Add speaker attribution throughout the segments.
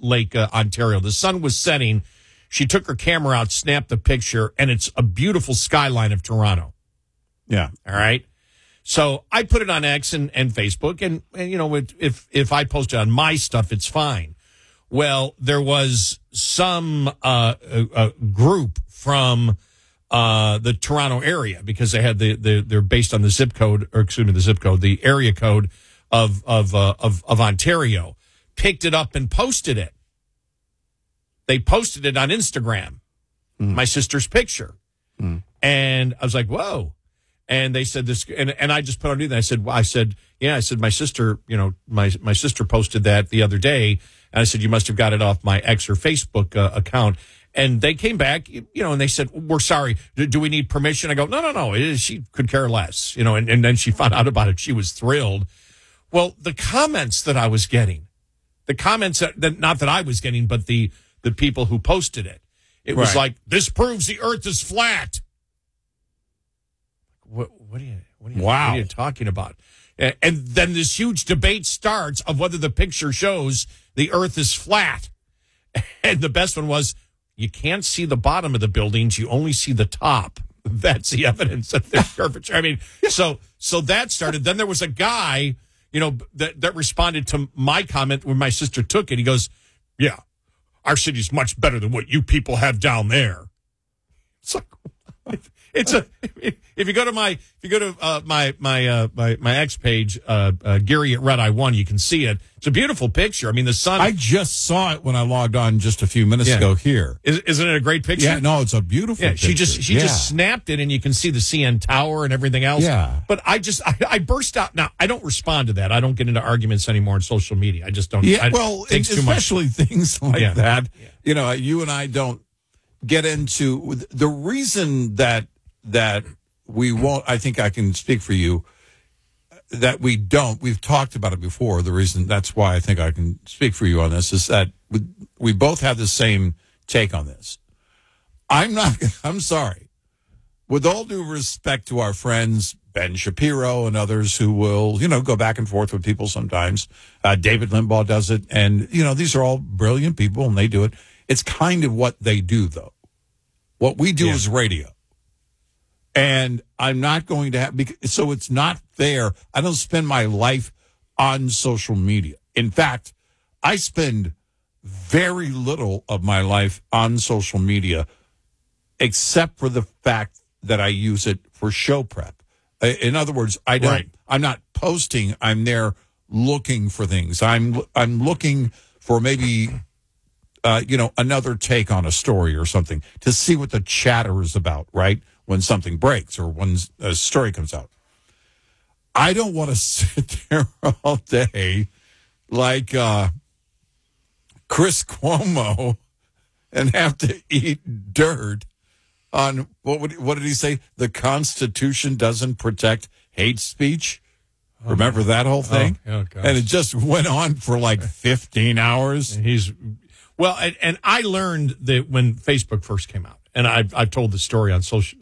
Speaker 1: Lake Ontario. The sun was setting. She took her camera out, snapped the picture, and it's a beautiful skyline of Toronto.
Speaker 2: Yeah.
Speaker 1: All right. So I put it on X and Facebook, and you know, if I post it on my stuff, it's fine. Well, there was some group from the Toronto area, because they had they're based on the zip code, or excuse me, the area code of Ontario, picked it up and posted it. They posted it on Instagram, my sister's picture. And I was like, whoa. And they said this, and I just put on that. I said, my sister, you know, my sister posted that the other day. And I said, you must have got it off my X or Facebook account. And they came back, you know, and they said, we're sorry. Do we need permission? I go, no. She could care less, you know, and then she found out about it. She was thrilled. Well, the comments that I was getting, not that I was getting, but the people who posted it, it was like, this proves the earth is flat. What are you talking about? And then this huge debate starts of whether the picture shows the earth is flat. And the best one was, you can't see the bottom of the buildings, you only see the top. That's the evidence that they're curvature. I mean, so that started. Then there was a guy, you know, that responded to my comment when my sister took it. He goes, yeah, our city's much better than what you people have down there. If you go to my X page, Gary at Red Eye 1, you can see it. It's a beautiful picture. I mean, the sun.
Speaker 2: I just saw it when I logged on just a few minutes ago here.
Speaker 1: Isn't it a great picture?
Speaker 2: Yeah, no, it's a beautiful picture.
Speaker 1: She just snapped it, and you can see the CN Tower and everything else. Yeah. But I burst out. Now, I don't respond to that. I don't get into arguments anymore on social media. I just don't.
Speaker 2: Yeah, especially things like that. Yeah. You know, you and I don't get into the reason that we won't. I think I can speak for you that we don't. We've talked about it before. The reason that's why I think I can speak for you on this is that we both have the same take on this. I'm sorry. With all due respect to our friends, Ben Shapiro and others who will, you know, go back and forth with people sometimes. David Limbaugh does it. And, you know, these are all brilliant people and they do it. It's kind of what they do, though. What we do is radio. And I'm not going to have, so it's not fair. I don't spend my life on social media. In fact, I spend very little of my life on social media, except for the fact that I use it for show prep. In other words, I'm not posting. I'm there looking for things. I'm looking for maybe, another take on a story or something to see what the chatter is about, right? When something breaks or when a story comes out. I don't want to sit there all day like Chris Cuomo and have to eat dirt on, what did he say? The Constitution doesn't protect hate speech. Remember that whole thing? Oh, and it just went on for like 15 hours.
Speaker 1: And I learned that when Facebook first came out, and I've told the story on social,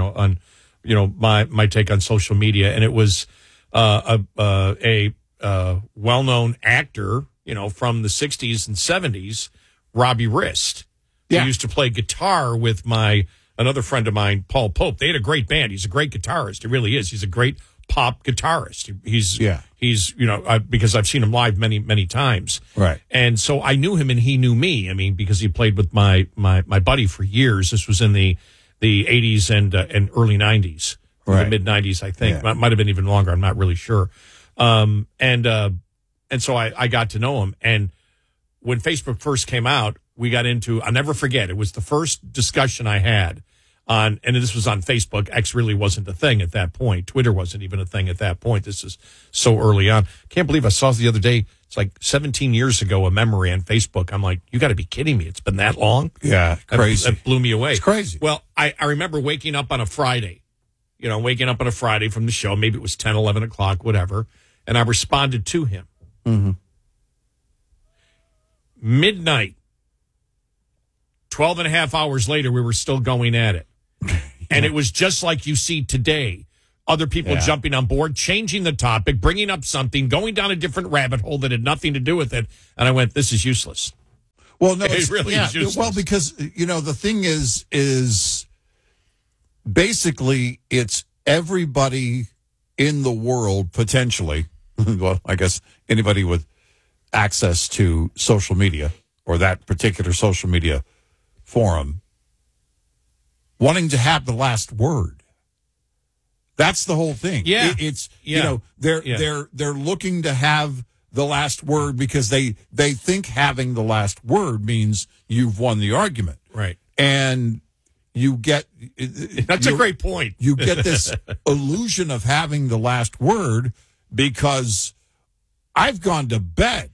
Speaker 1: my take on social media, and it was a well-known actor, you know, from the 60s and 70s, Robbie Rist, who used to play guitar with another friend of mine, Paul Pope. They had a great band. He's a great guitarist. He really is. He's a great pop guitarist. He's because I've seen him live many, many times.
Speaker 2: Right.
Speaker 1: And so I knew him and he knew me. I mean, because he played with my buddy for years. This was in the 80s and early 90s, the mid 90s, I think. Yeah. Might have been even longer. I'm not really sure. And so I got to know him. And when Facebook first came out, we got into, I'll never forget, it was the first discussion I had and this was on Facebook. X really wasn't a thing at that point. Twitter wasn't even a thing at that point. This is so early on. Can't believe I saw the other day, it's like 17 years ago, a memory on Facebook. I'm like, you got to be kidding me. It's been that long?
Speaker 2: Yeah, crazy.
Speaker 1: That blew me away.
Speaker 2: It's crazy.
Speaker 1: Well, I remember waking up on a Friday, from the show. Maybe it was 10, 11 o'clock, whatever. And I responded to him.
Speaker 2: Mm-hmm.
Speaker 1: Midnight, 12 and a half hours later, we were still going at it. And it was just like you see today. Other people jumping on board, changing the topic, bringing up something, going down a different rabbit hole that had nothing to do with it. And I went, this is useless.
Speaker 2: Well, no,
Speaker 1: it really is useless.
Speaker 2: Well, because, the thing is basically it's everybody in the world, potentially, well, I guess anybody with access to social media or that particular social media forum wanting to have the last word. That's the whole thing.
Speaker 1: Yeah.
Speaker 2: They're looking to have the last word because they think having the last word means you've won the argument.
Speaker 1: Right.
Speaker 2: And you get...
Speaker 1: That's a great point.
Speaker 2: You get this illusion of having the last word because I've gone to bed.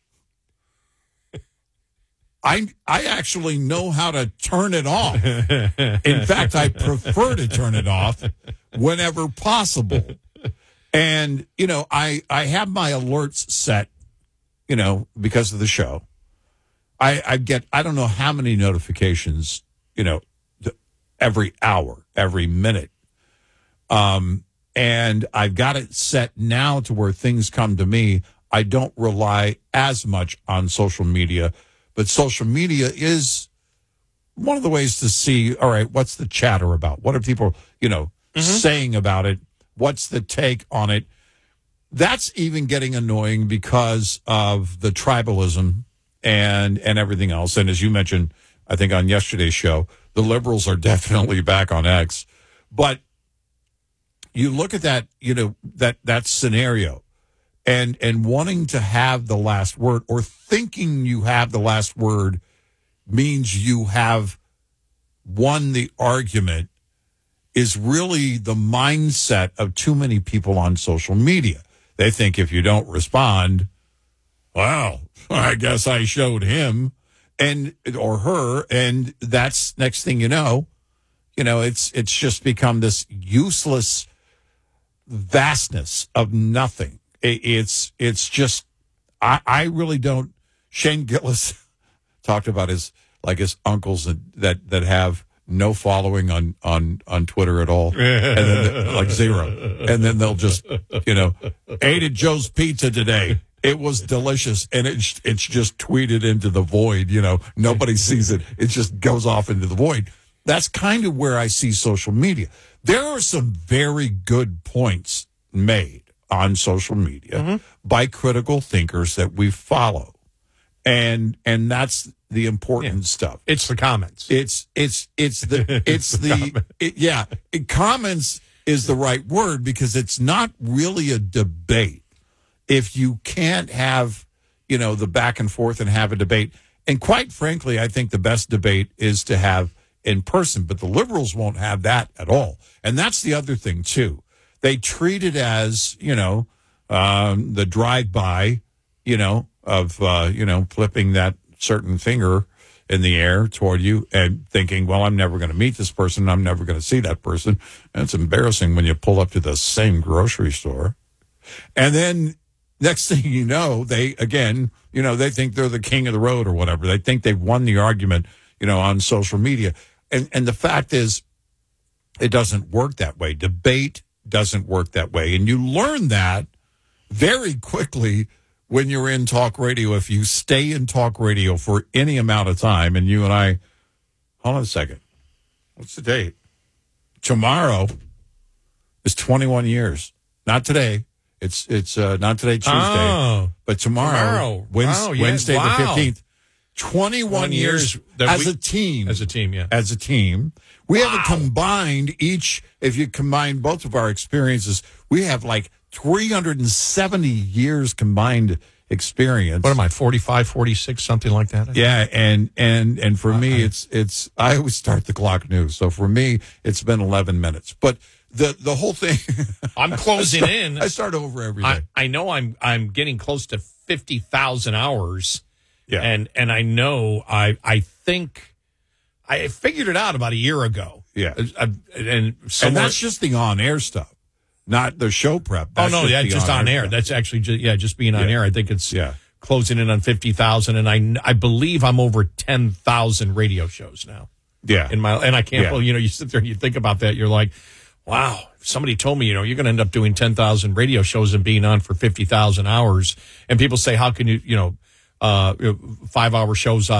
Speaker 2: I actually know how to turn it off. In fact, I prefer to turn it off whenever possible. And, I have my alerts set, because of the show. I get, I don't know how many notifications, every hour, every minute. And I've got it set now to where things come to me. I don't rely as much on social media. But social media is one of the ways to see, all right, what's the chatter about? What are people, saying about it? What's the take on it? That's even getting annoying because of the tribalism and everything else. And as you mentioned, I think on yesterday's show, the liberals are definitely back on X. But you look at that, that scenario. And wanting to have the last word or thinking you have the last word means you have won the argument is really the mindset of too many people on social media. They think if you don't respond, well, I guess I showed him or her, and that's next thing you know, it's just become this useless vastness of nothing. It's just, I really don't. Shane Gillis talked about his uncles that have no following on Twitter at all, and then zero, and then they'll just ate at Joe's Pizza today. It was delicious, and it's just tweeted into the void. Nobody sees it. It just goes off into the void. That's kind of where I see social media. There are some very good points made on social media by critical thinkers that we follow. And that's the important stuff.
Speaker 1: It's the comments.
Speaker 2: Comments is the right word because it's not really a debate. If you can't have, the back and forth and have a debate. And quite frankly, I think the best debate is to have in person, but the liberals won't have that at all. And that's the other thing too. They treat it as, the drive-by, of, flipping that certain finger in the air toward you and thinking, well, I'm never going to meet this person. I'm never going to see that person. And it's embarrassing when you pull up to the same grocery store. And then next thing you know, they think they're the king of the road or whatever. They think they've won the argument, on social media. And the fact is, it doesn't work that way. Debate doesn't work that way. And you learn that very quickly when you're in talk radio. If you stay in talk radio for any amount of time, and you and I, hold on a second. What's the date? Tomorrow is 21 years. Not today. It's not today, Tuesday, but tomorrow. Wednesday the 15th. 21 years as a team.
Speaker 1: As a team, yeah.
Speaker 2: As a team. We have a combined if you combine both of our experiences, we have 370 years combined experience.
Speaker 1: What am I, 45, 46, something like that?
Speaker 2: Yeah, and for me, it's I always start the clock new. So for me, it's been 11 minutes. But the whole thing.
Speaker 1: I'm closing in.
Speaker 2: I start over every day.
Speaker 1: I know I'm getting close to 50,000 hours.
Speaker 2: Yeah.
Speaker 1: And I know I think I figured it out about a year ago.
Speaker 2: Yeah.
Speaker 1: And
Speaker 2: that's just the on-air stuff, not the show prep.
Speaker 1: That's just on air. That's actually just being on air. I think it's closing in on 50,000, and I believe I'm over 10,000 radio shows now.
Speaker 2: Yeah.
Speaker 1: And I can't believe, you sit there and you think about that, you're like, wow, if somebody told me, you're going to end up doing 10,000 radio shows and being on for 50,000 hours. And people say, how can you, 5-hour shows